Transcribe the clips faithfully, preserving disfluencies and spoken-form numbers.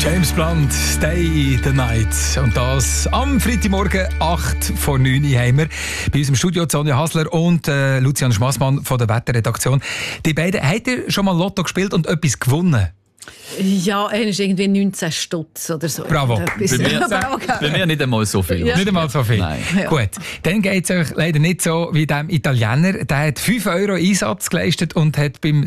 James Blunt, Stay the Night. Und das am Freitagmorgen, acht vor neun Uhr haben wir bei uns im Studio Sonja Hasler und äh, Lucian Schmassmann von der Wetterredaktion. Die beiden, habt ihr schon mal Lotto gespielt und etwas gewonnen? Ja, er ist irgendwie neunzehn Stutz oder so. Bravo. Bei mir, bei mir nicht einmal so viel. Ja. Nicht einmal so viel. Nein. Ja. Gut, dann geht es euch leider nicht so wie dem Italiener. Der hat fünf Euro Einsatz geleistet und hat beim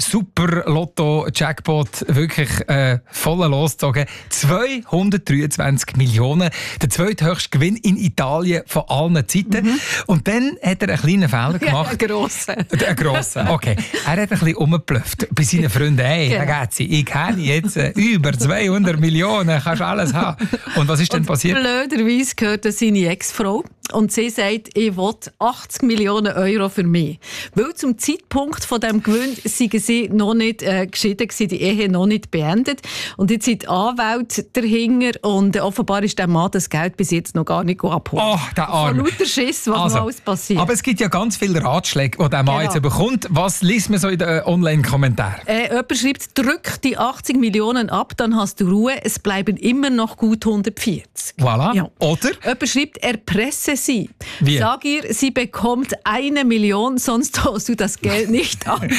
Super-Lotto-Jackpot wirklich äh, voll losgezogen. zweihundertdreiundzwanzig Millionen. Der zweithöchste Gewinn in Italien von allen Zeiten. Mhm. Und dann hat er einen kleinen Fehler gemacht. Ja, einen grossen. Einen grossen, okay. Er hat ein bisschen rumgeblufft bei seinen Freunden. Hey, Genau. Ragazzi, ich habe jetzt äh, über zweihundert Millionen, kannst alles haben. Und was ist denn passiert? Blöderweise gehört das seine Ex-Frau. Und sie sagt, ich will achtzig Millionen Euro für mich. Weil zum Zeitpunkt von diesem Gewinn seien sie noch nicht äh, geschieden gewesen, die Ehe noch nicht beendet. Und jetzt sind die Anwälte dahinter und äh, offenbar ist der Mann das Geld bis jetzt noch gar nicht abgeholt. Oh, der Arm. Von lauter Schiss, was Also, noch alles passiert. Aber es gibt ja ganz viele Ratschläge, die der Mann Genau. jetzt bekommt. Was liest man so in den Online-Kommentaren? Äh, jemand schreibt, drück die achtzig Millionen ab, dann hast du Ruhe. Es bleiben immer noch gut hundertvierzig. Voilà. Ja. Oder? Jemand schreibt, erpresse sie. Wie? Sag ihr, sie bekommt eine Million, sonst tust du das Geld nicht an.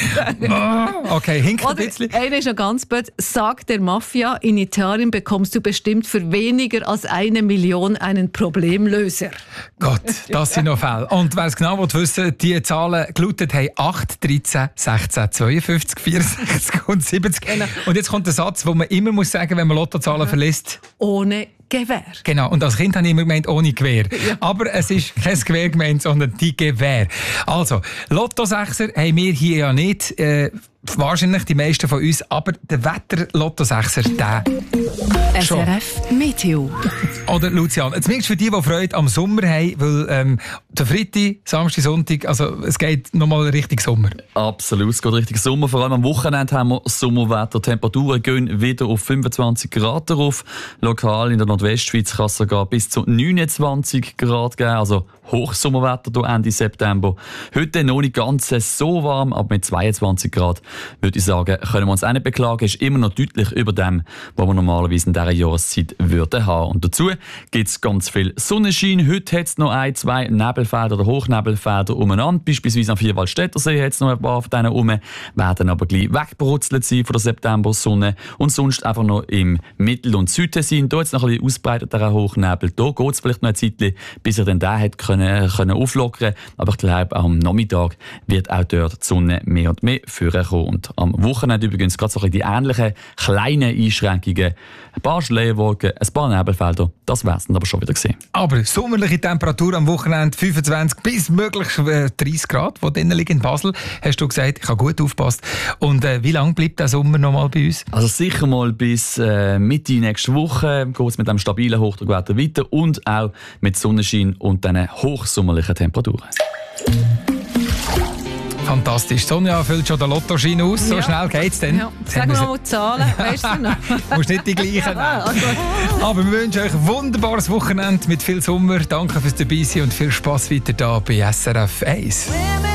Oh, okay, hinkt ein Oder bisschen. einer ist noch ganz blöd. Sag der Mafia, in Italien bekommst du bestimmt für weniger als eine Million einen Problemlöser. Gott, das sind noch Fälle. Und wer es genau will wissen, die Zahlen gelautet haben acht, dreizehn, sechzehn, zweiundfünfzig, vierundsechzig und siebzig. Genau. Und jetzt kommt der Satz, den man immer muss sagen, wenn man Lottozahlen verlässt. Ohne Gewehr. Genau, und als Kind habe ich immer gemeint, ohne Gewehr. Ja. Aber es ist kein Gewehr gemeint, sondern die Gewehr. Also, Lotto-Sechser haben wir hier ja nicht. Äh, wahrscheinlich die meisten von uns. Aber der Wetter-Lotto-Sechser, der schon. S R F Meteo. Oder Lucian, zumindest für die, die Freude am Sommer haben, weil ähm, der Freitag, Samstag, Sonntag, also es geht nochmal Richtung Sommer. Absolut, es geht Richtung Sommer. Vor allem am Wochenende haben wir Sommerwetter. Temperaturen gehen wieder auf fünfundzwanzig Grad darauf. Lokal in der Nordwestschweiz kann es sogar bis zu neunundzwanzig Grad geben. Also Hochsommerwetter hier Ende September. Heute noch nicht ganz so warm, aber mit zweiundzwanzig Grad würde ich sagen, können wir uns auch nicht beklagen. Ist immer noch deutlich über dem, was wir normalerweise in dieser Jahreszeit würden haben. Und dazu gibt es ganz viel Sonnenschein. Heute hat es noch ein, zwei Nebelfelder oder Hochnebelfelder umeinander. Beispielsweise am Vierwaldstättersee hat es noch ein paar von denen rum. Werden aber gleich weggebrutzelt sein von der September-Sonne. Und sonst einfach noch im Mittel- und Südtessin. Hier jetzt noch ein bisschen ausbreiteter Hochnebel. Hier geht es vielleicht noch ein Zeitchen, bis er dann den hat können, können auflockern. Aber ich glaube, auch am Nachmittag wird auch dort die Sonne mehr und mehr vorkommen. Und am Wochenende übrigens gerade so ein bisschen die ähnlichen kleinen Einschränkungen. Ein paar Schleierwolken, ein paar Nebelfelder. Das wäre es dann aber schon wieder gesehen. Aber sommerliche Temperatur am Wochenende fünfundzwanzig bis möglichst äh, dreißig Grad, die drinnen liegen in Basel. Hast du gesagt, ich habe gut aufgepasst. Und äh, wie lange bleibt der Sommer noch mal bei uns? Also sicher mal bis äh, Mitte nächste Woche geht es mit dem stabilen Hochdruckwetter weiter und auch mit Sonnenschein und diesen hochsommerlichen Temperaturen. Fantastisch. Sonja füllt schon den Lottoschein aus. So Ja. schnell geht's denn. Ja. Sag mir mal die Zahlen, weißt du noch? Du musst nicht die gleichen nehmen. Aber wir wünschen euch ein wunderbares Wochenende mit viel Sommer. Danke fürs Dabeisein und viel Spass weiter da bei S R F eins.